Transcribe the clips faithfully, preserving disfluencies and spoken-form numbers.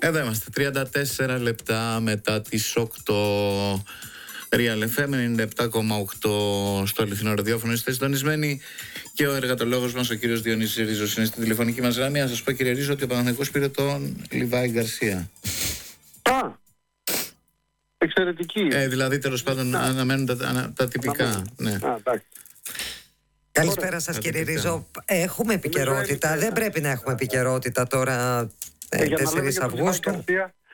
Εδώ είμαστε, τριάντα τέσσερα λεπτά μετά τις οκτώ. Real εφ εμ ενενήντα επτά κόμμα οκτώ στο αληθινό ραδιόφωνο. Είστε συντονισμένοι και ο εργατολόγος μας, ο κύριος Διονύσης Ρίζος, είναι στην τηλεφωνική μας γραμμή. Να σας πω, κύριε Ρίζο, ότι ο Παναθηναϊκός πήρε τον Λιβάη Γκαρσία. Α, εξαιρετική. Ε, δηλαδή, τέλος πάντων, αναμένουν τα, τα, τα τυπικά. Ναι. Α, εντάξει. Καλησπέρα σας, κύριε Ρίζο. Έχουμε επικαιρότητα. Δεν πρέπει να έχουμε επικαιρότητα τώρα, τέσσερις Αυγούστου.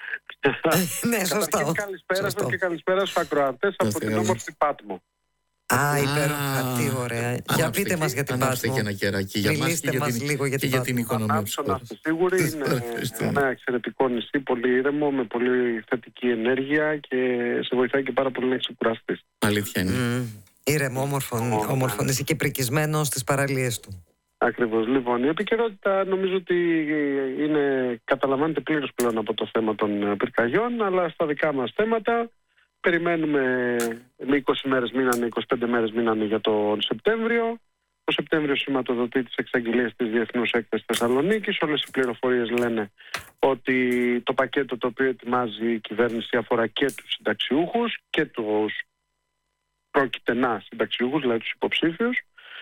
Ναι, σωστά. Καλησπέρα σας και καλησπέρα στους ακροατές από την όμορφη Πάτμο. Α, υπέροχα, τι ωραία. Για πείτε μας για την Πάτμο. Ανάψτε και ένα κεράκι για μας και για την, λίγο για την, για την οικονομία της χώρας. Σίγουρη είναι ένα εξαιρετικό νησί, πολύ ήρεμο, με πολύ θετική ενέργεια και σε βοηθάει και πάρα πολύ να ξεκουραστείς. Αλήθεια είναι. Ήρεμο, όμορφο νησί και πρικισμένο στις παραλίες του. Ακριβώς. Λοιπόν, η επικαιρότητα νομίζω ότι είναι, καταλαμβάνεται πλήρως πλέον από το θέμα των πυρκαγιών, αλλά στα δικά μας θέματα περιμένουμε, με είκοσι μέρες μείνανε, είκοσι πέντε μέρες μείνανε για τον Σεπτέμβριο. Ο Σεπτέμβριος σηματοδοτεί τις εξαγγελίες της Διεθνούς Έκθεσης Θεσσαλονίκης. Όλες οι πληροφορίες λένε ότι το πακέτο το οποίο ετοιμάζει η κυβέρνηση αφορά και τους συνταξιούχους και τους πρόκειται να συνταξιούχους, δηλαδή τους υποψήφιους.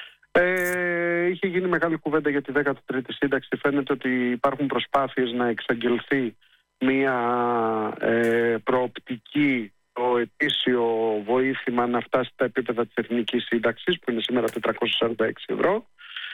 Ε, είχε γίνει μεγάλη κουβέντα για τη δέκατη τρίτη σύνταξη. Φαίνεται ότι υπάρχουν προσπάθειες να εξαγγελθεί μια ε, προοπτική, το ετήσιο βοήθημα να φτάσει στα επίπεδα της εθνικής σύνταξης, που είναι σήμερα τετρακόσια σαράντα έξι ευρώ.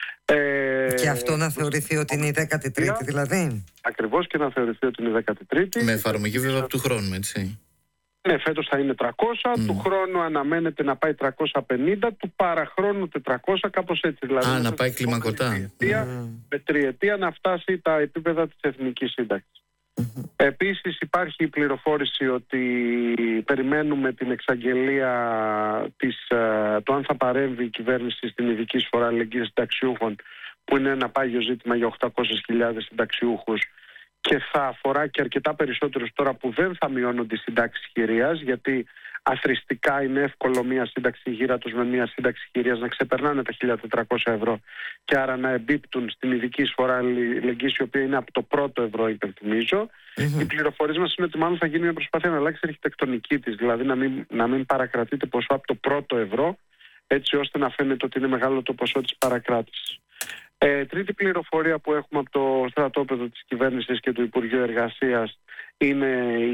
Ε, και αυτό να θεωρηθεί ότι είναι η δέκατη τρίτη δηλαδή. Ακριβώς, και να θεωρηθεί ότι είναι η δέκατη τρίτη. Με εφαρμογή βέβαια του χρόνου, έτσι. Ναι, φέτος θα είναι τριακόσια, mm. του χρόνου αναμένεται να πάει τριακόσια πενήντα, του παραχρόνου τετρακόσια, κάπως έτσι. Δηλαδή, Α, να πάει κλιμακωτά. Mm. Με τριετία να φτάσει τα επίπεδα της εθνικής σύνταξης. Mm-hmm. Επίσης υπάρχει η πληροφόρηση ότι περιμένουμε την εξαγγελία της, το αν θα παρέμβει η κυβέρνηση στην ειδική εισφορά αλληλεγγύης συνταξιούχων, που είναι ένα πάγιο ζήτημα για οκτακόσιες χιλιάδες συνταξιούχους και θα αφορά και αρκετά περισσότερους τώρα που δεν θα μειώνονται οι συντάξεις χειρίας, γιατί αθροιστικά είναι εύκολο μία σύνταξη γύρατος με μία σύνταξη χειρίας να ξεπερνάνε τα χίλια τετρακόσια ευρώ και άρα να εμπίπτουν στην ειδική εισφορά αλληλεγγύης, η οποία είναι από το πρώτο ευρώ, υπενθυμίζω. Mm-hmm. Οι πληροφορίες μας είναι ότι μάλλον θα γίνει μια προσπάθεια να αλλάξει η αρχιτεκτονική της, δηλαδή να μην, να μην παρακρατείται ποσό από το πρώτο ευρώ, έτσι ώστε να φαίνεται ότι είναι μεγάλο το ποσό της παρακράτησης. Ε, τρίτη πληροφορία που έχουμε από το στρατόπεδο της κυβέρνησης και του Υπουργείου Εργασίας είναι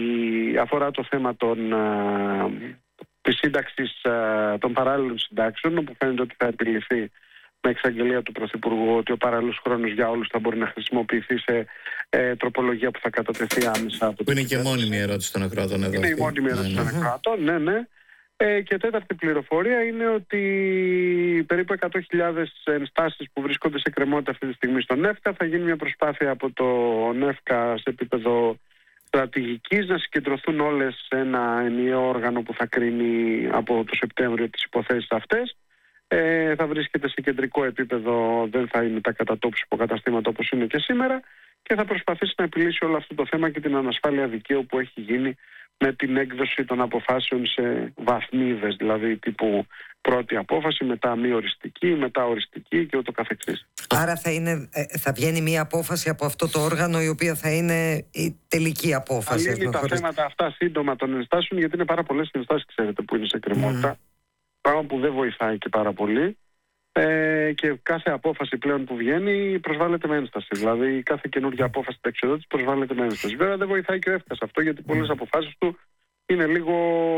η, αφορά το θέμα των, α, της σύνταξης α, των παράλληλων συντάξεων, όπου φαίνεται ότι θα επιληθεί με εξαγγελία του Πρωθυπουργού ότι ο παράλληλος χρόνος για όλους θα μπορεί να χρησιμοποιηθεί σε ε, τροπολογία που θα κατατεθεί άμεσα από Που είναι και μόνιμη ερώτηση των ακροατών εδώ. Είναι η μόνιμη ερώτηση των ακροατών, ναι, ναι. Ε, και τέταρτη πληροφορία είναι ότι περίπου εκατό χιλιάδες ενστάσεις που βρίσκονται σε κρεμότητα αυτή τη στιγμή στον ΕΦΚΑ, θα γίνει μια προσπάθεια από το ΕΦΚΑ σε επίπεδο στρατηγικής να συγκεντρωθούν όλες σε ένα ενιαίο όργανο που θα κρίνει από το Σεπτέμβριο τις υποθέσεις αυτές. Ε, θα βρίσκεται σε κεντρικό επίπεδο, δεν θα είναι τα κατατόπους υποκαταστήματα όπως είναι και σήμερα, και θα προσπαθήσει να επιλύσει όλο αυτό το θέμα και την ανασφάλεια δικαίου που έχει γίνει με την έκδοση των αποφάσεων σε βαθμίδες, δηλαδή τύπου πρώτη απόφαση, μετά μη οριστική, μετά οριστική και ούτω καθεξής. Άρα θα, είναι, θα βγαίνει μια απόφαση από αυτό το όργανο, η οποία θα είναι η τελική απόφαση. Θα λύνει τα χωρίς... θέματα αυτά σύντομα των ενστάσεων, γιατί είναι πάρα πολλές ενστάσεις, ξέρετε, που είναι σε κρεμότητα, mm. πράγμα που δεν βοηθάει και πάρα πολύ. Ε, και κάθε απόφαση πλέον που βγαίνει προσβάλλεται με ένσταση. Δηλαδή κάθε καινούργια απόφαση ταξιδιώτης προσβάλλεται με ένσταση. Βέβαια δεν βοηθάει και ο ΕΦΚΑ αυτό, γιατί πολλές αποφάσεις του είναι λίγο,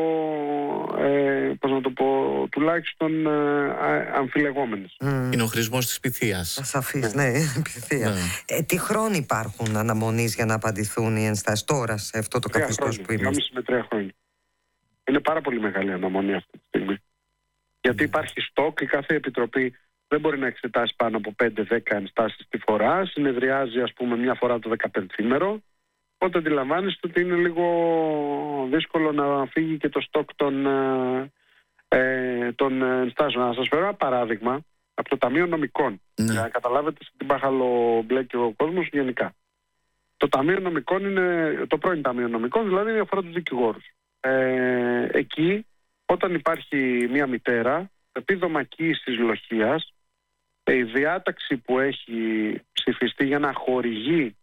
ε, πώς να το πω, τουλάχιστον ε, αμφιλεγόμενες. Mm. Είναι ο χρησμός της πυθίας. Ασαφής, ναι, πυθία. Mm. Ε, τι χρόνοι υπάρχουν αναμονής για να απαντηθούν οι ενστάσεις τώρα σε αυτό το καθεστώς που είμαστε? Τρία με τρία χρόνια. Είναι πάρα πολύ μεγάλη αναμονή αυτή τη στιγμή. Γιατί υπάρχει στόκ, η κάθε επιτροπή δεν μπορεί να εξετάσει πάνω από πέντε δέκα ενστάσεις τη φορά, συνεδριάζει ας πούμε μια φορά το δεκαπενθήμερο, οπότε αντιλαμβάνεστε ότι είναι λίγο δύσκολο να φύγει και το στόκ των, ε, των ενστάσεων. Να σας φέρω ένα παράδειγμα από το Ταμείο Νομικών, mm. για να καταλάβετε σε τι μπάχαλο μπλέκει ο κόσμος γενικά. Το Ταμείο Νομικών είναι, το πρώην Ταμείο Νομικών, δηλαδή είναι αφορά τους δικηγόρους. Ε, εκεί όταν υπάρχει μια μητέρα, επίδομα κοίησης λοχείας, η διάταξη που έχει ψηφιστεί για να χορηγεί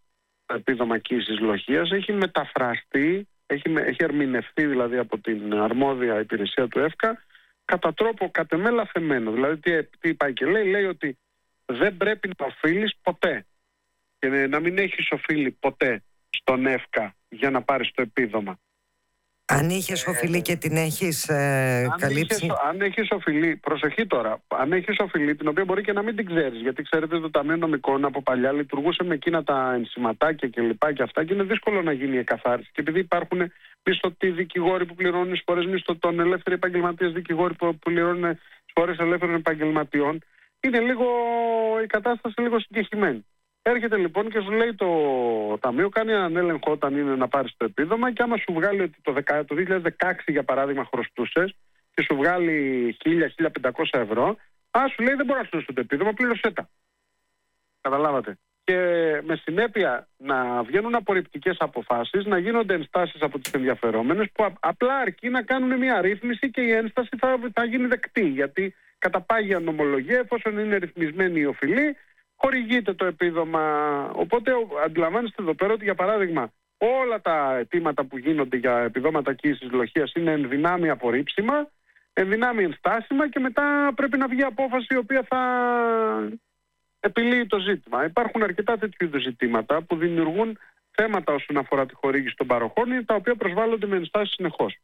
το επίδομα κύσης λοχείας έχει μεταφραστεί, έχει, έχει ερμηνευτεί δηλαδή από την αρμόδια υπηρεσία του ΕΦΚΑ κατά τρόπο κατ' εμέ λαθεμένο. Δηλαδή τι, τι πάει και λέει, λέει ότι δεν πρέπει να οφείλεις ποτέ και να μην έχεις οφείλει ποτέ στον ΕΦΚΑ για να πάρεις το επίδομα. Αν είχες οφειλή και την έχεις ε, αν καλύψει. Είχες, αν έχεις οφειλή, προσοχή τώρα, αν έχεις οφειλή την οποία μπορεί και να μην την ξέρεις, γιατί ξέρετε το Ταμείο Νομικών από παλιά λειτουργούσε με εκείνα τα ενσηματάκια και λοιπά και αυτά και είναι δύσκολο να γίνει η εκαθάριση. Και επειδή υπάρχουν μισθωτοί δικηγόροι που πληρώνουν εισφορές μισθωτών, ελεύθεροι επαγγελματίες δικηγόροι που πληρώνουν εισφορές ελεύθερων επαγγελματιών, είναι λίγο η κατάσταση λίγο συγκεκριμένη. Έρχεται λοιπόν και σου λέει το Ταμείο, κάνει έναν έλεγχο όταν είναι να πάρεις το επίδομα και άμα σου βγάλει ότι το, το δύο χιλιάδες δεκαέξι για παράδειγμα χρωστούσες και σου βγάλει χίλια με χίλια πεντακόσια ευρώ, α, σου λέει δεν μπορώ να σου δώσω το επίδομα, πλήρωσέ τα. Καταλάβατε. Και με συνέπεια να βγαίνουν απορριπτικές αποφάσεις, να γίνονται ενστάσεις από τις ενδιαφερόμενες που απλά αρκεί να κάνουν μια ρύθμιση και η ένσταση θα, θα γίνει δεκτή. Γιατί κατά πάγια νομολογία, εφόσον είναι ρυθμισμένη η οφειλή, χορηγείται το επίδομα. Οπότε αντιλαμβάνεστε εδώ πέρα ότι για παράδειγμα όλα τα αιτήματα που γίνονται για επιδόματα κύσης λοχείας είναι εν δυνάμει απορρίψιμα, εν δυνάμει ενστάσιμα και μετά πρέπει να βγει απόφαση η οποία θα επιλύει το ζήτημα. Υπάρχουν αρκετά τέτοιου είδους ζητήματα που δημιουργούν θέματα όσον αφορά τη χορήγηση των παροχών, τα οποία προσβάλλονται με ενστάσεις συνεχώς.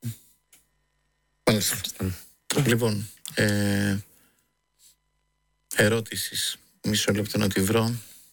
Λοιπόν, ε, ερώτησης. Μισό λεπτό να τη βρω.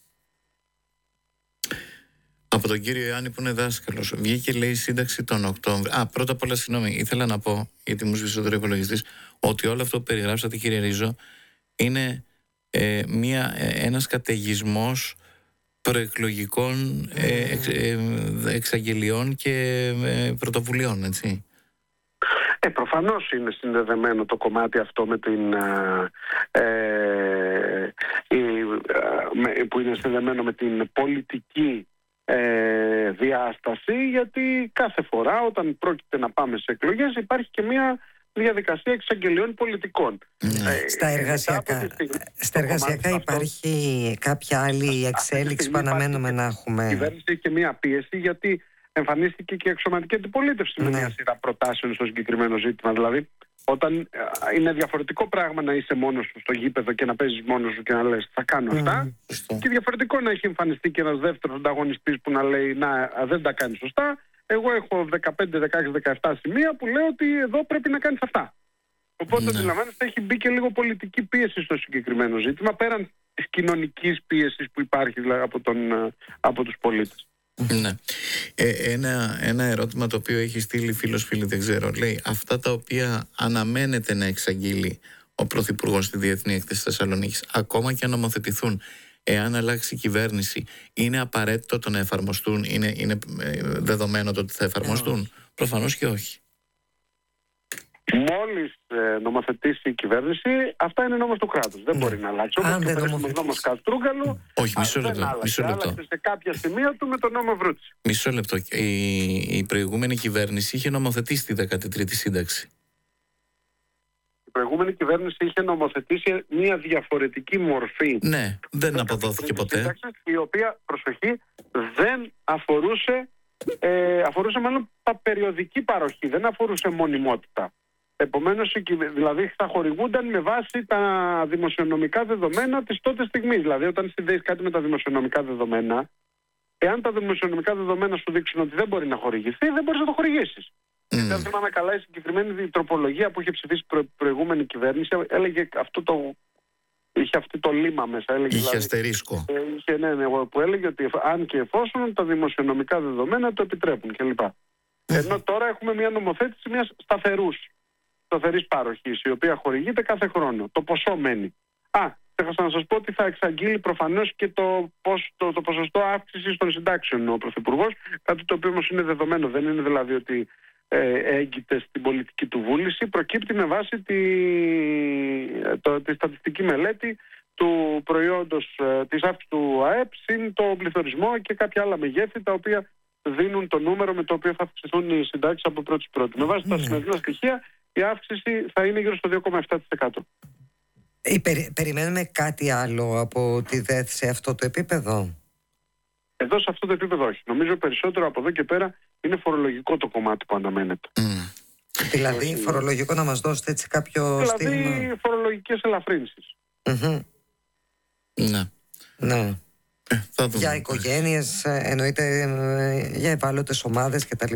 Από τον κύριο Ιωάννη που είναι δάσκαλος. Βγήκε λέει σύνταξη τον Οκτώβριο. Α, πρώτα απ' όλα συγγνώμη, ήθελα να πω, γιατί μου σβήσε ο υπολογιστής, ότι όλο αυτό που περιγράψατε κύριε Ρίζο είναι ε, μια, ε, ένας καταιγισμός προεκλογικών ε, εξ, ε, εξαγγελιών και ε, πρωτοβουλειών, έτσι. Ε, προφανώς είναι συνδεδεμένο το κομμάτι αυτό με την ε, ε, με, που είναι συνδεδεμένο με την πολιτική ε, διάσταση, γιατί κάθε φορά όταν πρόκειται να πάμε σε εκλογές υπάρχει και μια διαδικασία εξαγγελιών πολιτικών. Mm. Ε, στα εργασιακά, στα εργασιακά υπάρχει αυτό, κάποια άλλη εξέλιξη που αναμένουμε να έχουμε. Η κυβέρνηση έχει και μια πίεση γιατί εμφανίστηκε και η αξιωματική αντιπολίτευση mm. με μια σειρά προτάσεων στο συγκεκριμένο ζήτημα. Δηλαδή, όταν είναι διαφορετικό πράγμα να είσαι μόνος σου στο γήπεδο και να παίζεις μόνος σου και να λες θα κάνω αυτά, mm. και διαφορετικό να έχει εμφανιστεί και ένας δεύτερος ανταγωνιστής που να λέει να δεν τα κάνει σωστά. Εγώ έχω δεκαπέντε, δεκαέξι, δεκαεπτά σημεία που λέω ότι εδώ πρέπει να κάνεις αυτά. Οπότε mm. αντιλαμβάνεστε, έχει μπει και λίγο πολιτική πίεση στο συγκεκριμένο ζήτημα, πέραν της κοινωνικής πίεσης που υπάρχει δηλαδή, από, τον, από τους πολίτες. Ναι. Ε, ένα, ένα ερώτημα το οποίο έχει στείλει φίλος φίλη, δεν ξέρω, λέει αυτά τα οποία αναμένεται να εξαγγείλει ο Πρωθυπουργός στη Διεθνή Έκθεση Θεσσαλονίκης, ακόμα και αν νομοθετηθούν, εάν αλλάξει η κυβέρνηση, είναι απαραίτητο το να εφαρμοστούν, είναι, είναι δεδομένο το ότι θα εφαρμοστούν? Yeah. Προφανώς και όχι. Μόλις ε, νομοθετήσει η κυβέρνηση, αυτά είναι νόμος του κράτους. Δεν ναι. μπορεί να αλλάξει. Όπως και ο νόμος Καστρούγκαλου, όχι, μισό λεπτό. άλλαξε, μισό λεπτό. άλλαξε σε κάποια σημεία του με τον νόμο Βρούτση. Μισό λεπτό. Η, η προηγούμενη κυβέρνηση είχε νομοθετήσει τη δέκατη τρίτη σύνταξη. Η προηγούμενη κυβέρνηση είχε νομοθετήσει μια διαφορετική μορφή. Ναι, δεν αποδόθηκε ποτέ. Σύνταξη, η οποία, προσοχή, δεν αφορούσε, ε, αφορούσε μάλλον περιοδική παροχή, δεν αφορούσε μονιμότητα. Επομένως, δηλαδή θα χορηγούνταν με βάση τα δημοσιονομικά δεδομένα της τότε στιγμής. Δηλαδή, όταν συνδέεις κάτι με τα δημοσιονομικά δεδομένα, εάν τα δημοσιονομικά δεδομένα σου δείξουν ότι δεν μπορεί να χορηγηθεί, δεν μπορείς να το χορηγήσεις. Mm. Δεν θυμάμαι καλά, η συγκεκριμένη τροπολογία που είχε ψηφίσει η προηγούμενη κυβέρνηση έλεγε αυτό το. Είχε αυτό το λίμα μέσα. Έλεγε, είχε δηλαδή, αστερίσκο. Ε, είχε, ναι, ναι, που έλεγε ότι αν και εφόσον τα δημοσιονομικά δεδομένα το επιτρέπουν κλπ. Mm. Ενώ τώρα έχουμε μια νομοθέτηση μιας σταθερούς. Σταθερής παροχής, η οποία χορηγείται κάθε χρόνο. Το ποσό μένει. Α, ξέχασα να σας πω ότι θα εξαγγείλει προφανώς και το, πώς, το, το ποσοστό αύξησης των συντάξεων ο Πρωθυπουργός, κάτι το οποίο όμως είναι δεδομένο. Δεν είναι δηλαδή ότι ε, έγκυται στην πολιτική του βούληση. Προκύπτει με βάση τη, το, τη στατιστική μελέτη του προϊόντος ε, της αύξησης του ΑΕΠ συν το πληθωρισμό και κάποια άλλα μεγέθη τα οποία δίνουν το νούμερο με το οποίο θα αυξηθούν οι συντάξεις από πρώτη πρώτη. Με βάση τα σημερινά στοιχεία η αύξηση θα είναι γύρω στο δύο κόμμα επτά τοις εκατό. Ε, περι, περιμένουμε κάτι άλλο από τη ΔΕΘ σε αυτό το επίπεδο? Εδώ σε αυτό το επίπεδο όχι. Νομίζω περισσότερο από εδώ και πέρα είναι φορολογικό το κομμάτι που αναμένεται. Mm. Δηλαδή όχι, φορολογικό να μας δώσετε έτσι κάποιο δηλαδή, στίγμα. Δηλαδή φορολογικές ελαφρύνσεις. Mm-hmm. Ναι. Ναι. Ε, θα δούμε. Για οικογένειες, εννοείται, για ευάλωτες ομάδες κτλ.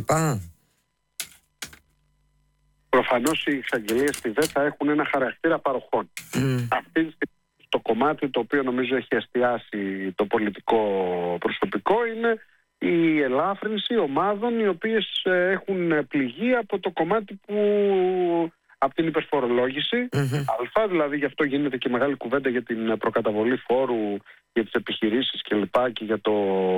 Προφανώς οι εξαγγελίες στη ΔΕ θα έχουν ένα χαρακτήρα παροχών. Mm. Αυτή το κομμάτι το οποίο νομίζω έχει εστιάσει το πολιτικό προσωπικό είναι η ελάφρυνση ομάδων οι οποίες έχουν πληγεί από το κομμάτι που από την υπερφορολόγηση. Mm-hmm. Αλφα, δηλαδή γι' αυτό γίνεται και μεγάλη κουβέντα για την προκαταβολή φόρου για τις επιχειρήσεις και λοιπά και για το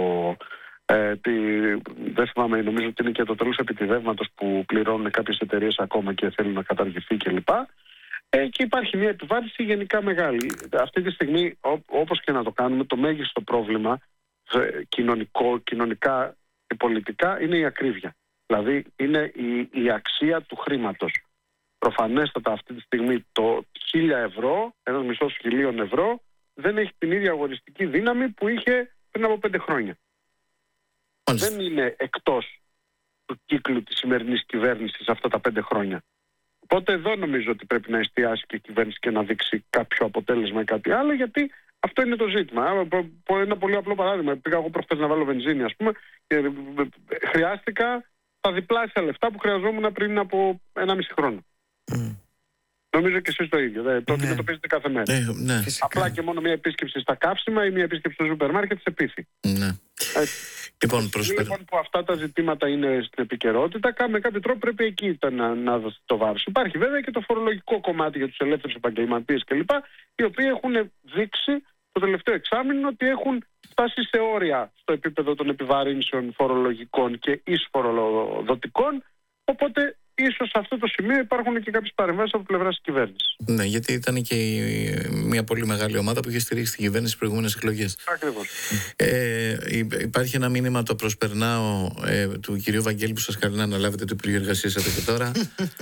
ε, τη, δεν θυμάμαι, νομίζω ότι είναι και το τέλος επιτιδεύματος που πληρώνουν κάποιες εταιρείες ακόμα και θέλουν να καταργηθεί και λοιπά. Ε, και υπάρχει μια επιβάρυνση γενικά μεγάλη. Αυτή τη στιγμή, ό, όπως και να το κάνουμε, το μέγιστο πρόβλημα ε, κοινωνικό, κοινωνικά και πολιτικά είναι η ακρίβεια. Δηλαδή είναι η, η αξία του χρήματος. Προφανέστατα αυτή τη στιγμή το χίλια ευρώ, ένας μισός χιλίων ευρώ, δεν έχει την ίδια αγοριστική δύναμη που είχε πριν από πέντε χρόνια. Μάλιστα. Δεν είναι εκτός του κύκλου της σημερινής κυβέρνησης αυτά τα πέντε χρόνια. Οπότε εδώ νομίζω ότι πρέπει να εστιάσει και η κυβέρνηση και να δείξει κάποιο αποτέλεσμα ή κάτι άλλο, γιατί αυτό είναι το ζήτημα. Ένα πολύ απλό παράδειγμα. Πήγα εγώ προχθές να βάλω βενζίνη, ας πούμε, και χρειάστηκα τα διπλάσια λεφτά που χρειαζόμουν πριν από ένα μισή χρόνο. Mm. Νομίζω και εσείς το ίδιο. Δε, το αντιμετωπίζετε ναι. κάθε μέρα. Ναι, ναι. Απλά και μόνο μια επίσκεψη στα καύσιμα ή μια επίσκεψη στο σούπερ μάρκετ σε πίθη. Ναι. Λοιπόν, προσπέρα... λοιπόν, που αυτά τα ζητήματα είναι στην επικαιρότητα, με κάποιο τρόπο πρέπει εκεί να, να δώσει το βάρος. Υπάρχει βέβαια και το φορολογικό κομμάτι για τους ελεύθερους επαγγελματίες κλπ. Οι οποίοι έχουν δείξει το τελευταίο εξάμηνο ότι έχουν φτάσει σε όρια στο επίπεδο των επιβαρύνσεων φορολογικών και εισφοροδοτικών. Οπότε ίσως σε αυτό το σημείο υπάρχουν και κάποιες παρεμβάσεις από πλευράς της κυβέρνησης. Ναι, γιατί ήταν και μια πολύ μεγάλη ομάδα που είχε στηρίξει την κυβέρνηση στις προηγούμενες εκλογές. Ακριβώς. Ε, υπάρχει ένα μήνυμα, το προσπερνάω, ε, του κυρίου Βαγγέλη που σας καλεί να αναλάβετε το Υπουργείο Εργασίας εδώ και τώρα.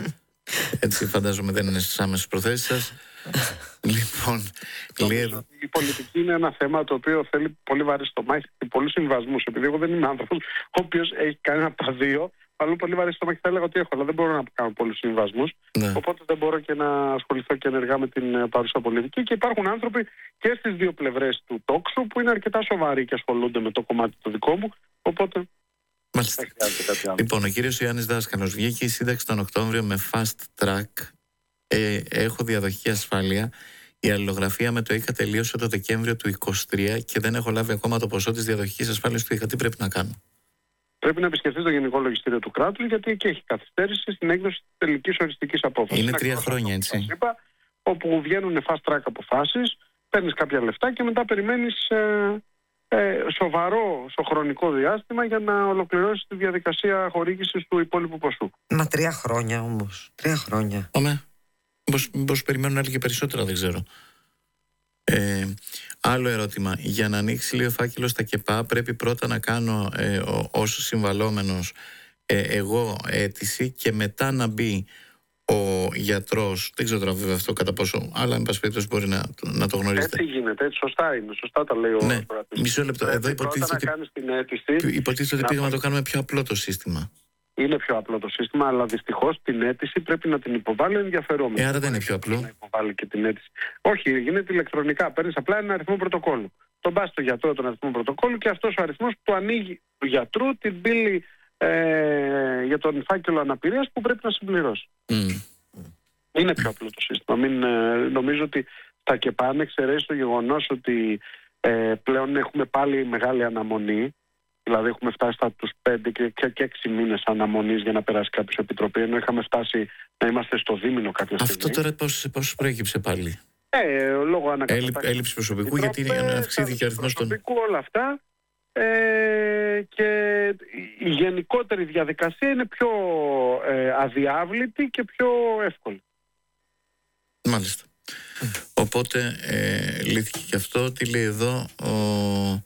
Έτσι φαντάζομαι δεν είναι στις άμεσες προθέσεις σας. Λοιπόν, λίγο... η πολιτική είναι ένα θέμα το οποίο θέλει πολύ βαρύ στο μάχη και πολλούς συμβασμούς. Επειδή εγώ δεν είμαι άνθρωπος ο οποίος έχει κάνει από τα δύο, αλλού πολύ βαρύ στο μάχη θα έλεγα ότι έχω, αλλά δεν μπορώ να κάνω πολλούς συμβασμούς. Ναι. Οπότε δεν μπορώ και να ασχοληθώ και ενεργά με την παρούσα πολιτική. Και υπάρχουν άνθρωποι και στις δύο πλευρές του τόξου που είναι αρκετά σοβαροί και ασχολούνται με το κομμάτι το δικό μου. Οπότε. Μάλιστα. Λοιπόν, ο κύριος Ιωάννης Δάσκαλος, βγήκε η σύνταξη τον Οκτώβριο με fast track. Ε, έχω διαδοχική ασφάλεια. Η αλληλογραφία με το ΙΚΑ τελείωσε το Δεκέμβριο του είκοσι τρία και δεν έχω λάβει ακόμα το ποσό της διαδοχικής ασφάλειας του ΙΚΑ. Τι πρέπει να κάνω? Πρέπει να επισκεφτεί το Γενικό Λογιστήριο του κράτους, γιατί εκεί έχει καθυστέρηση στην έκδοση της τελικής οριστικής απόφασης. Είναι τρία χρόνια, έτσι. Είπα, όπου βγαίνουν fast track αποφάσεις, παίρνεις κάποια λεφτά και μετά περιμένεις ε, ε, σοβαρό στο χρονικό διάστημα για να ολοκληρώσεις τη διαδικασία χορήγησης του υπόλοιπου ποσού. Μα τρία χρόνια όμως. Τρία χρόνια. Αμέ. Μήπως περιμένουν άλλοι και περισσότερα, δεν ξέρω. Ε, άλλο ερώτημα. Για να ανοίξει λίγο φάκελο στα ΚΕΠΑ πρέπει πρώτα να κάνω ε, ως συμβαλόμενος ε, εγώ αίτηση και μετά να μπει ο γιατρός. Δεν ξέρω τώρα βέβαια αυτό κατά πόσο, αλλά εν πάση περιπτώσει μπορεί να, να το γνωρίζετε. Έτσι γίνεται, έτσι σωστά είναι, σωστά τα λέει ο ναι. Μισό λεπτό, εδώ υποτίθεται ότι, υποτίθεται ότι πήγαμε να το κάνουμε πιο απλό το σύστημα. Είναι πιο απλό το σύστημα, αλλά δυστυχώς την αίτηση πρέπει να την υποβάλει ο ενδιαφερόμενος. Ε, άρα δεν είναι πιο απλό. Να υποβάλει και την αίτηση. Όχι, γίνεται ηλεκτρονικά. Παίρνεις απλά ένα αριθμό πρωτοκόλλου. Τον πας στο γιατρό τον αριθμό πρωτοκόλλου και αυτός ο αριθμός του ανοίγει του γιατρού την πύλη ε, για τον φάκελο αναπηρίας που πρέπει να συμπληρώσει. Mm. Είναι πιο απλό το σύστημα. Μην, ε, νομίζω ότι στα ΚΕΠΑ εξαιρέσει το γεγονός ότι ε, πλέον έχουμε πάλι μεγάλη αναμονή. Δηλαδή έχουμε φτάσει στα τους πέντε και, και, και έξι μήνες αναμονής για να περάσει κάποιος επιτροπή, ενώ είχαμε φτάσει να είμαστε στο δίμηνο κάποια στιγμή. Αυτό τώρα πώς, πώς προέκυψε πάλι? Ε, λόγω ανακατατάξεως. Έλλειψη προσωπικού, γιατί αυξήθηκε ο αριθμός των... Προσωπικού όλα αυτά ε, και η γενικότερη διαδικασία είναι πιο ε, αδιάβλητη και πιο εύκολη. Μάλιστα. Mm. Οπότε ε, λύθηκε και αυτό. Τι λέει εδώ ο...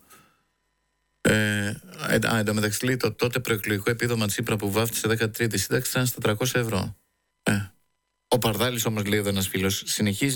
Ε, α, εν τω μεταξύ λέει το τότε προεκλογικό επίδομα Τσίπρα που βάφτισε δέκατη τρίτη σύνταξη ήταν στα τριακόσια ευρώ. Ε. Ο Παρδάλης όμως, λέει εδώ ένας φίλος, συνεχίζει